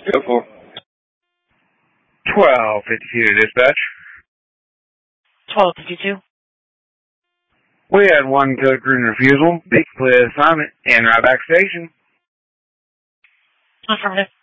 Go for 1252 to dispatch. 1252. We had one code green refusal, big clear assignment, and right back station. Affirmative.